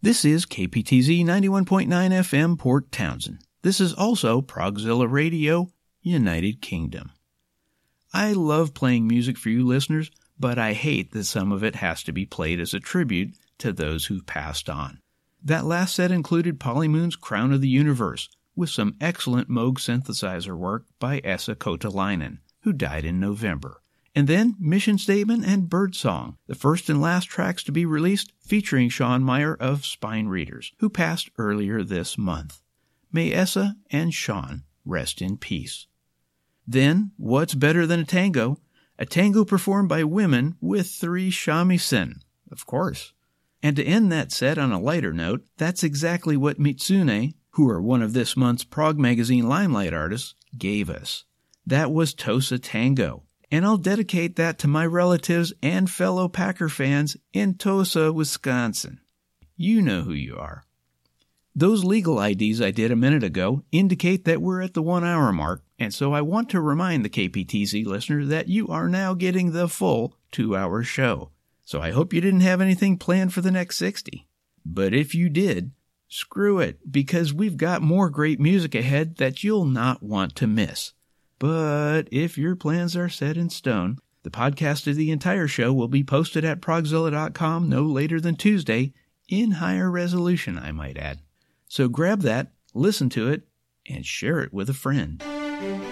This is KPTZ 91.9 FM Port Townsend. This is also Progzilla Radio, United Kingdom. I love playing music for you listeners, but I hate that some of it has to be played as a tribute to those who've passed on. That last set included Polymoon's Crown of the Universe, with some excellent Moog synthesizer work by Esa Kotalainen, who died in November. And then Mission Statement and Birdsong, the first and last tracks to be released, featuring Sean Meyer of Spine Readers, who passed earlier this month. May Esa and Sean rest in peace. Then, What's Better Than a Tango performed by women with 3 shamisen, of course. And to end that set on a lighter note, that's exactly what Mitsune, who are one of this month's Prog Magazine Limelight artists, gave us. That was Tosa Tango, and I'll dedicate that to my relatives and fellow Packer fans in Tosa, Wisconsin. You know who you are. Those legal IDs I did a minute ago indicate that we're at the 1 hour mark, and so I want to remind the KPTZ listener that you are now getting the full 2-hour show. So I hope you didn't have anything planned for the next 60. But if you did, screw it, because we've got more great music ahead that you'll not want to miss. But if your plans are set in stone, the podcast of the entire show will be posted at progzilla.com no later than Tuesday, in higher resolution, I might add. So grab that, listen to it, and share it with a friend.